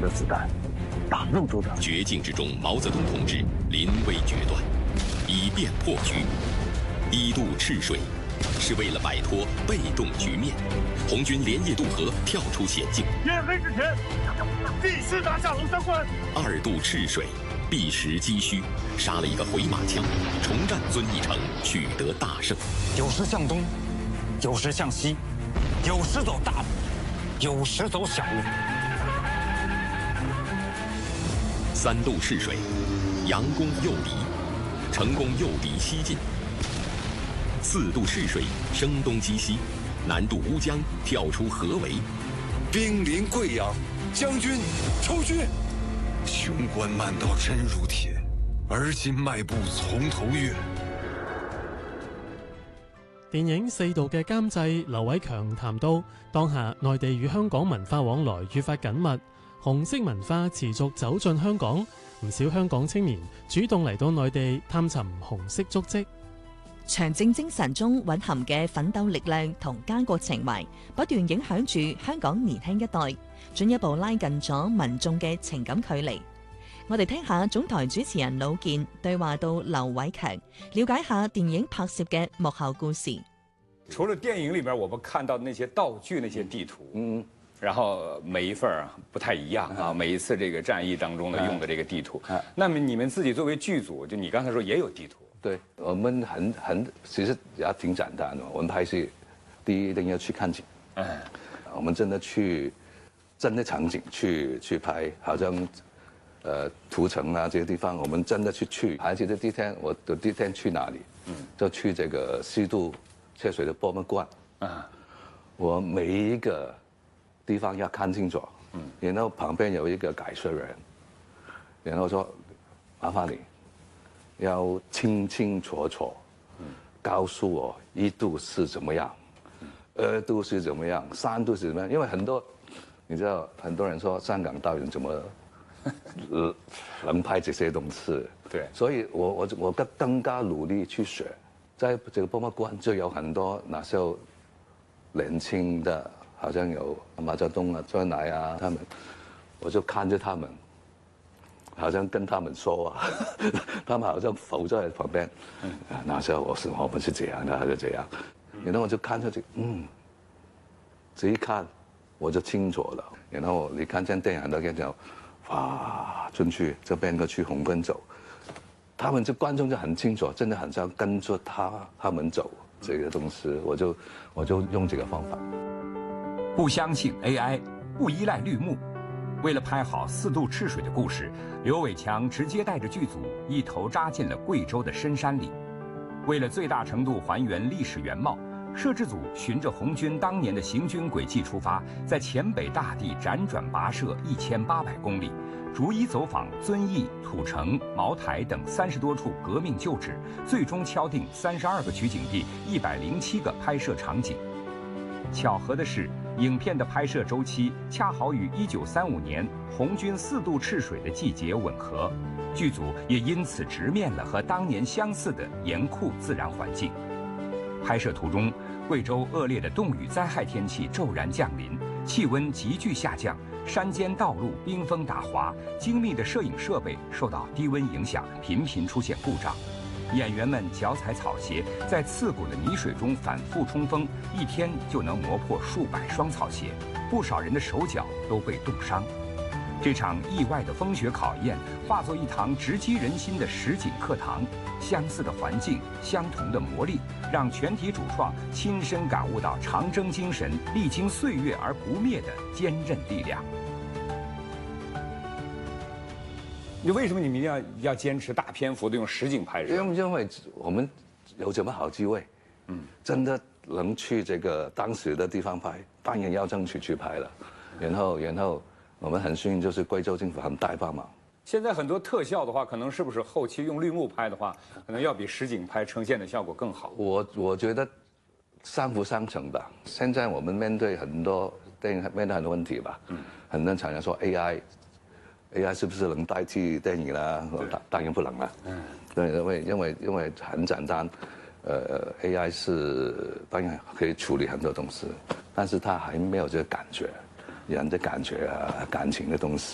的子弹打不动周长。 绝境之中，毛泽东同志临危决断，以变破局。一渡赤水，是为了摆脱被动局面。红军连夜渡河，跳出险境。 天黑之前，必须拿下龙山关。 二渡赤水，避实击虚，杀了一个回马枪，重占遵义城，取得大胜。 有时向东，有时向西，有时走大路，有时走小路。 三渡赤水，佯攻诱敌，成功诱敌西进。四渡赤水，声东击西，南渡乌江，跳出河围。 兵临贵阳，将军抽军。雄关漫道真如铁，而今迈步從頭越。 電影《四渡》嘅監製劉偉強談到，當下內地與香港文化往來越發緊密，紅色文化持續走進香港，唔少香港青年主動嚟到內地探尋紅色足跡。 長征精神中蘊含嘅奮鬥力量同家國情懷，不斷影響住香港年輕一代，進一步拉近咗民眾嘅情感距離。我哋聽下總台主持人老健對話到劉偉強，了解下電影拍攝嘅幕後故事。 除了電影裏邊我們看到的那些道具、那些地圖，然後每一份不太一樣啊，每一次這個戰役當中呢用的這個地圖，那麼你們自己作為劇組，就你剛才說也有地圖。 对，我们其实也挺简单的。我们拍戏，第一一定要去看景，我们真的去真的场景去拍，好像屠城啊这些地方，我们真的去。还记得第一天去哪里？就去这个西渡赤水的博物馆。我每一个地方要看清楚，然后旁边有一个解说人，然后说麻烦你。要清清楚楚告訴我一度是怎麼樣，二度是怎麼樣，三度是怎麼樣？因為你知道很多人說香港導演怎麼能拍這些東西？ 對， 所以我更加努力去學，在這個博物館就有很多那時候年輕的，好像有毛澤東啊、周恩來啊，他們，我就看着他們。好像跟他們說啊，他們好像浮在旁邊。那時候我們是這樣的，還是這樣？然後我就看出去，這一看我就清楚了。然後你看見電影都見到，哇，進去這邊個去紅軍走，他們就觀眾就很清楚，真的很想跟着他們走這個東西。我就用這個方法。 不相信 AI， 不依賴綠幕。為了拍好四渡赤水的故事，劉偉強直接帶着劇組一頭扎進了貴州的深山裡。為了最大程度還原歷史原貌，攝製組循着紅軍當年的行軍軌跡出發，在黔北大地輾轉跋涉1800公里，逐一走訪遵義、土城、茅台等30多處革命舊址，最終敲定32個取景地、107個拍攝場景。巧合的是，影片的拍攝週期恰好與1935年紅軍四渡赤水的季節吻合，劇組也因此直面了和當年相似的嚴酷自然環境。拍攝途中，貴州惡劣的凍雨災害天氣驟然降臨，氣溫急劇下降，山間道路冰封打滑，精密的攝影設備受到低溫影響，頻頻出現故障。演員們腳踩草鞋，在刺骨的泥水中反覆衝鋒，一天就能磨破數百雙草鞋，不少人的手腳都被凍傷。這場意外的風雪考驗，化作一堂直擊人心的實景課堂。相似的環境，相同的磨礪，讓全體主創親身感悟到長征精神歷經歲月而不滅的堅韌力量。 你為什麼你們一定要堅持大篇幅的用實景拍攝？ 因為我們有這麼好機會，真的能去這個當時的地方拍，當然要爭取去拍了。然後我們很幸運，就是貴州政府很大幫忙。 現在很多特效的話，可能是不是後期用綠幕拍的話，可能要比實景拍呈現的效果更好？ 我覺得相輔相成吧。現在我們面對很多電影面對很多問題吧，很多常人說 AI 是不是能代替電影啦？當然不能啦。對，因為很簡單，AI 是當然可以處理很多東西，但是它還沒有這個感覺，人的感覺啊，感情的東西。